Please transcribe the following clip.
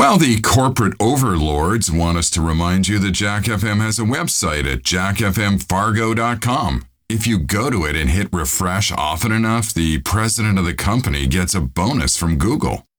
Well, the corporate overlords want us to remind you that Jack FM has a website at jackfmfargo.com. If you go to it and hit refresh often enough, the president of the company gets a bonus from Google.